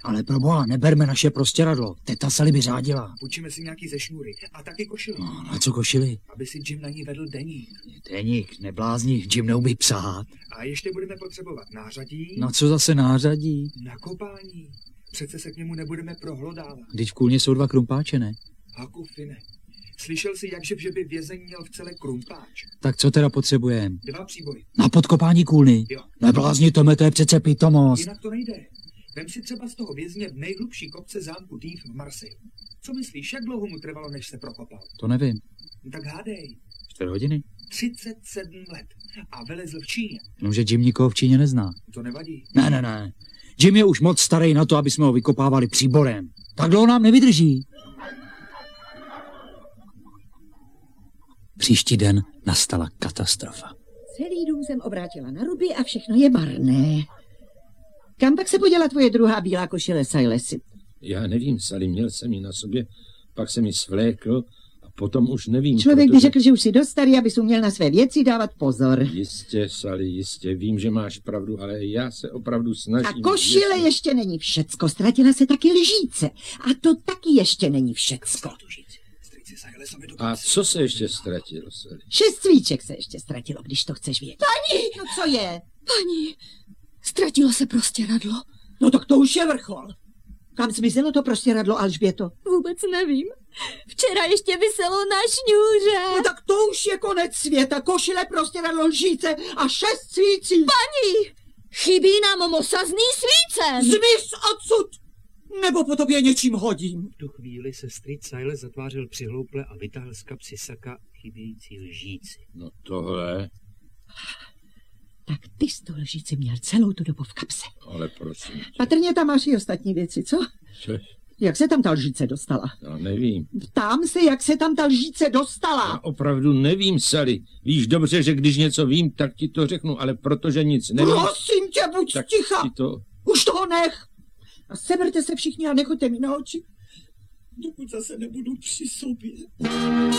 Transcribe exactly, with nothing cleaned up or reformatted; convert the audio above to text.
Ale proboha, neberme naše prostěradlo. Teta Sally by řádila. Půjčíme si nějaký ze šňůry a taky košili. No, na co košili? Aby si Jim na ní vedl deník. Deník, neblázni, Jim neumí psát. A ještě budeme potřebovat nářadí. Na co zase nářadí? Na kopání. Přece se k němu nebudeme prohlodávat. Vždyť v kůlně jsou dva krumpáče, ne? Hakufine. Slyšel jsi, jakže že by vězeň měl v celé krumpáč? Tak co teda potřebujeme? Dva příbory. Na podkopání kůlny? Jo. Neblázni, Tome, to je přece pitomost. Jinak to nejde. Vem si třeba z toho vězně v nejhlubší kopce zámku Týv v Marseille. Co myslíš, jak dlouho mu trvalo, než se prokopal? To nevím. No tak hádej. Čtyři hodiny? třicet sedm let. A vylezl v Číně. No, že Jim nikoho v Číně nezná. To nevadí. Ne, ne, ne. Jim je už moc starý na to, aby jsme ho vykopávali příborem. Tak dlouho nám nevydrží. Příští den nastala katastrofa. Celý dům jsem obrátila na ruby a všechno je marné. Kam pak se poděla tvoje druhá bílá košile, Silesi? Já nevím, Sally, měl jsem ji na sobě, pak jsem ji svlékl a potom už nevím. Člověk protože... by řekl, že už jsi dost starý, abys uměl na své věci dávat pozor. Jistě, Sally, jistě, vím, že máš pravdu, ale já se opravdu snažím. A košile jestli... ještě není všecko, ztratila se taky lžíce. A to taky ještě není všecko. A co se ještě ztratilo, Sally? Šest svíček se ještě ztratilo, když to chceš vědět. Paní! No co je? Paní, ztratilo se prostěradlo. No tak to už je vrchol. Kam zmizelo to prostěradlo, Alžběto? Vůbec nevím. Včera ještě viselo na šňůře. No tak to už je konec světa. Košile, prostěradlo, lžíce a šest svící. Paní, chybí nám mosazný svícen. Zmiz odsud, nebo po tobě něčím hodím. V tu chvíli se strýc Silas zatvářil přihlouple a vytáhl z kapsy saka chybějící lžíci. No tohle... Tak ty jsi tu lžíci měl celou tu dobu v kapse. Ale prosím tě. Patrně tam máš i ostatní věci, co? Což? Jak se tam ta lžíce dostala? Já nevím. Ptám se, jak se tam ta lžíce dostala. Já opravdu nevím, Sally. Víš dobře, že když něco vím, tak ti to řeknu, ale protože nic nevím... Prosím tě, buď tak ticha. ti to... Už toho nech. A seberte se všichni a nechoďte mi na oči, dokud zase nebudu při sobě.